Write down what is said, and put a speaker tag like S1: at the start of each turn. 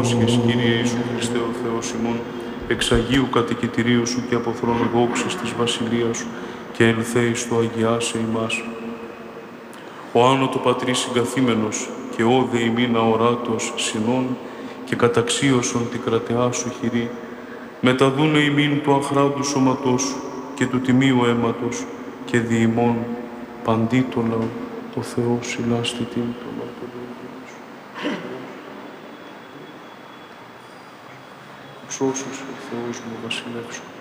S1: πάσχες, Κύριε Ιησού Χριστέ ο Θεός ημών, εξ Αγίου κατοικητηρίου Σου και από θρόνο δόξης της Βασιλείας Σου και ελθέει στο αγιάσε ημάς. Ο άνω το Πατρί συγκαθήμενος και όδε ημίν αοράτος συνών και καταξίωσον τη κρατεά Σου χειρή, μεταδούνε ημίν του αχράντου σώματός Σου και του τιμίου αίματος και δι' ημών παντί το λαό ο Θεός ηλάστη την το λαό του Σου. Σώσος ο Θεός μου βασιλεύσου.